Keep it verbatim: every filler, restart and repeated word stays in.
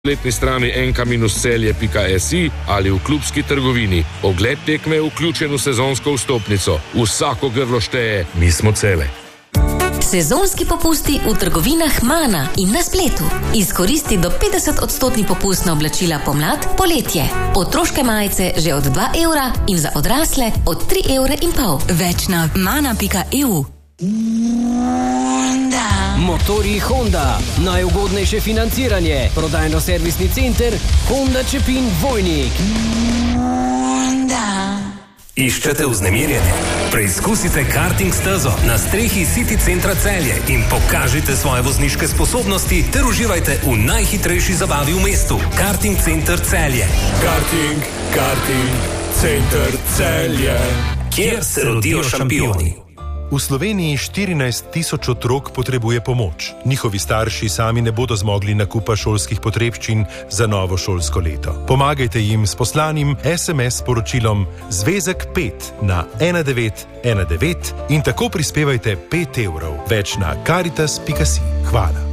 spletni strani en ka celje pika si ali v klubski trgovini. Ogled tekme je vključen v sezonsko vstopnico. Vsako grlo šteje, mi smo Cele. Sezonski popusti v trgovinah Mana in na spletu. Izkoristi do petdeset odstotni popust na oblačila pomlad, poletje. Otroške majice že od dva evra in za odrasle od tri evre in pol. Več na mana pika e u. Motorji Honda, najugodnejše financiranje, prodajno-servisni center Honda Čepin Vojnik. Iščete vznemirjenje? Preizkusite karting stezo na strehi City centra Celje in pokažite svoje vozniške sposobnosti ter uživajte v najhitrejši zabavi v mestu. Karting center Celje. Karting, karting, center Celje. Kjer se rodijo šampioni. V Sloveniji štirinajst tisoč otrok potrebuje pomoč. Njihovi starši sami ne bodo zmogli nakupa šolskih potrebščin za novo šolsko leto. Pomagajte jim s poslanim es em es sporočilom Zvezek pet na ena devet ena devet in tako prispevajte pet evrov. Več na karitas pika si. Hvala.